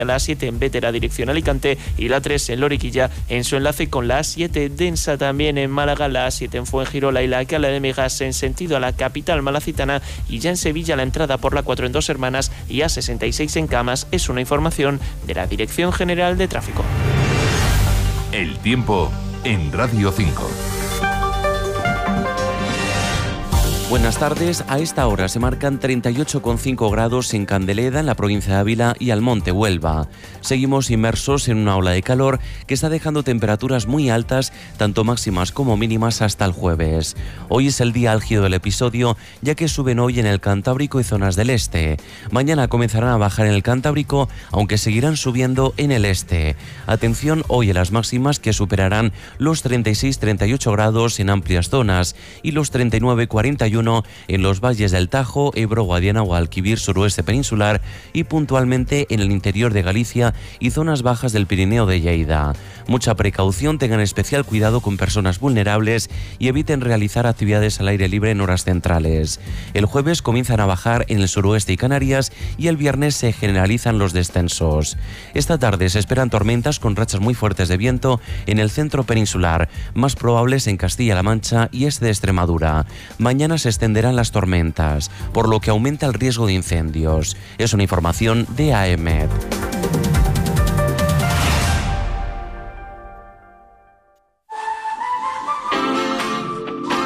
la A7 en Bétera, dirección Alicante, y la 3 en Loriquilla, en su enlace con la A7. Densa también en Málaga, la A7 en Fuengirola y la Cala de Megas en sentido a la capital malacitana, y ya en Sevilla la entrada por la 4 en Dos Hermanas y A66 en Camas. Es una información de la Dirección General de Tráfico. El tiempo en Radio 5. Buenas tardes. A esta hora se marcan 38,5 grados en Candeleda, en la provincia de Ávila, y Almonte, Huelva. Seguimos inmersos en una ola de calor que está dejando temperaturas muy altas, tanto máximas como mínimas, hasta el jueves. Hoy es el día álgido del episodio, ya que suben hoy en el Cantábrico y zonas del este. Mañana comenzarán a bajar en el Cantábrico, aunque seguirán subiendo en el este. Atención hoy a las máximas, que superarán los 36-38 grados en amplias zonas y los 39-41 en los valles del Tajo, Ebro, Guadiana, Guadalquivir, suroeste peninsular, y puntualmente en el interior de Galicia y zonas bajas del Pirineo de Lleida. Mucha precaución, tengan especial cuidado con personas vulnerables y eviten realizar actividades al aire libre en horas centrales. El jueves comienzan a bajar en el suroeste y Canarias, y el viernes se generalizan los descensos. Esta tarde se esperan tormentas con rachas muy fuertes de viento en el centro peninsular, más probables en Castilla-La Mancha y este de Extremadura. Mañana se extenderán las tormentas, por lo que aumenta el riesgo de incendios. Es una información de AEMET.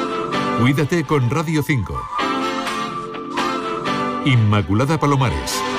Cuídate con Radio 5. Inmaculada Palomares.